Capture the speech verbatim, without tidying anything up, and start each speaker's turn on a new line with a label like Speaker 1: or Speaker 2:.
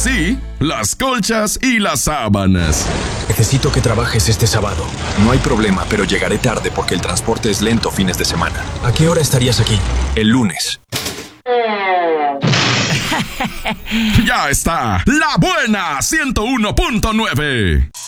Speaker 1: sí, las colchas y las sábanas.
Speaker 2: Necesito que trabajes este sábado. No hay problema, pero llegaré tarde porque el transporte es lento fines de semana. ¿A qué hora estarías aquí? El lunes.
Speaker 1: Ya está, La Buena ciento uno punto nueve.